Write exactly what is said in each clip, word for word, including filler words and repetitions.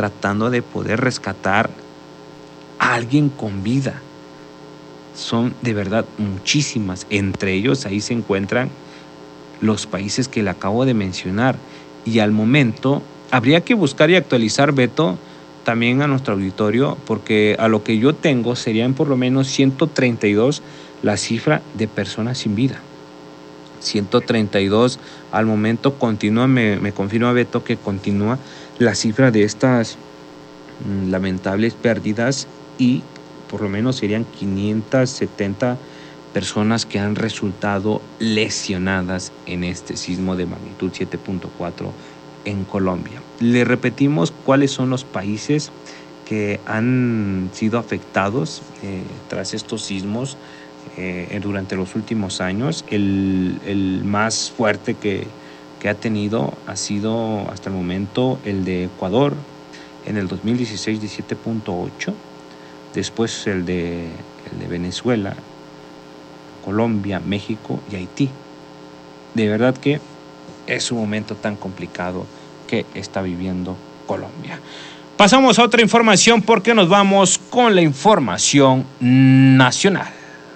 tratando de poder rescatar a alguien con vida. Son de verdad muchísimas. Entre ellos ahí se encuentran los países que le acabo de mencionar. Y al momento habría que buscar y actualizar, Beto, también a nuestro auditorio, porque a lo que yo tengo serían por lo menos ciento treinta y dos la cifra de personas sin vida. ciento treinta y dos al momento. Continúa, me, me confirma Beto que continúa la cifra de estas mm, lamentables pérdidas, y por lo menos serían quinientas setenta personas que han resultado lesionadas en este sismo de magnitud siete punto cuatro en Colombia. Le repetimos cuáles son los países que han sido afectados eh, tras estos sismos eh, durante los últimos años. El, el más fuerte que, que ha tenido ha sido hasta el momento el de Ecuador en el dos mil dieciséis de siete punto ocho, después el de, el de Venezuela, Colombia, México y Haití. De verdad que es un momento tan complicado que está viviendo Colombia. Pasamos a otra información porque nos vamos con la información nacional.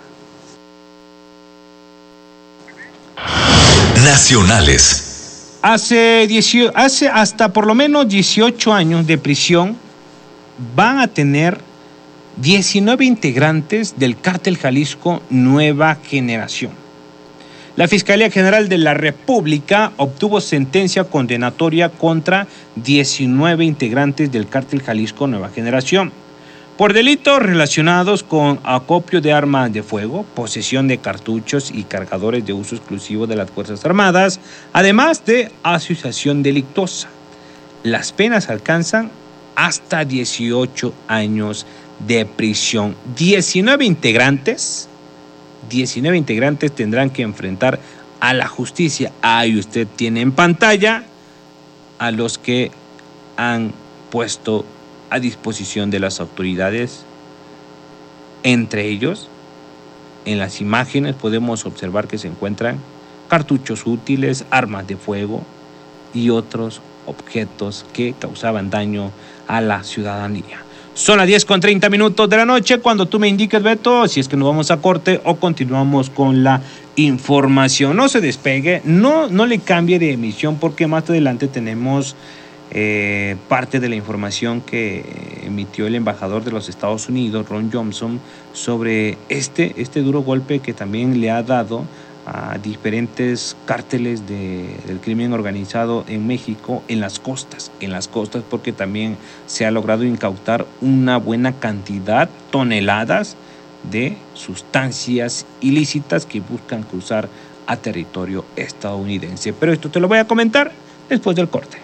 Nacionales. Hace, dieciocho, hace hasta por lo menos dieciocho años de prisión van a tener diecinueve integrantes del Cártel Jalisco Nueva Generación. La Fiscalía General de la República obtuvo sentencia condenatoria contra diecinueve integrantes del Cártel Jalisco Nueva Generación por delitos relacionados con acopio de armas de fuego, posesión de cartuchos y cargadores de uso exclusivo de las Fuerzas Armadas, además de asociación delictuosa. Las penas alcanzan hasta dieciocho años de prisión. diecinueve integrantes, diecinueve integrantes tendrán que enfrentar a la justicia. Ahí usted tiene en pantalla a los que han puesto a disposición de las autoridades. Entre ellos, en las imágenes podemos observar que se encuentran cartuchos útiles, armas de fuego y otros objetos que causaban daño a la ciudadanía. Son las diez con treinta minutos de la noche. Cuando tú me indiques, Beto, si es que nos vamos a corte o continuamos con la información. No se despegue, no, no le cambie de emisión, porque más adelante tenemos eh, parte de la información que emitió el embajador de los Estados Unidos, Ron Johnson, sobre este, este duro golpe que también le ha dado a diferentes cárteles de, del crimen organizado en México, en las costas, en las costas, porque también se ha logrado incautar una buena cantidad, toneladas de sustancias ilícitas que buscan cruzar a territorio estadounidense. Pero esto te lo voy a comentar después del corte.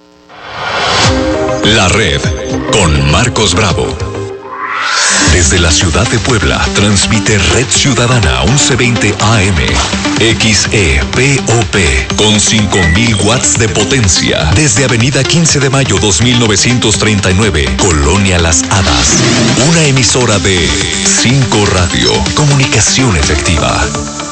La Red con Marcos Bravo. Desde la ciudad de Puebla, transmite Red Ciudadana once veinte A M, X E P O P, con cinco mil watts de potencia. Desde Avenida quince de mayo dos mil novecientos treinta y nueve, Colonia Las Hadas. Una emisora de cinco Radio, comunicación efectiva.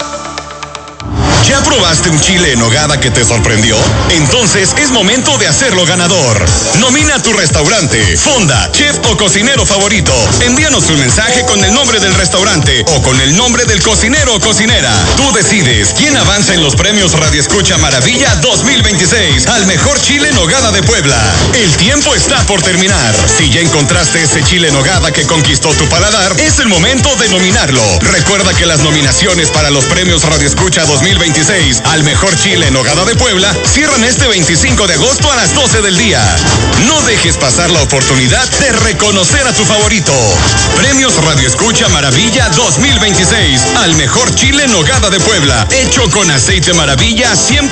¿Ya probaste un chile en nogada que te sorprendió? Entonces es momento de hacerlo ganador. Nomina a tu restaurante, fonda, chef o cocinero favorito. Envíanos un mensaje con el nombre del restaurante o con el nombre del cocinero o cocinera. Tú decides quién avanza en los premios Radio Escucha Maravilla dos mil veintiséis al mejor chile en nogada de Puebla. El tiempo está por terminar. Si ya encontraste ese chile en nogada que conquistó tu paladar, es el momento de nominarlo. Recuerda que las nominaciones para los premios Radio Escucha dos mil veintiséis al mejor chile en nogada de Puebla cierran este veinticinco de agosto a las doce del día. No dejes pasar la oportunidad de reconocer a tu favorito. Premios Radio Escucha Maravilla dos mil veintiséis al mejor chile en nogada de Puebla, hecho con aceite Maravilla cien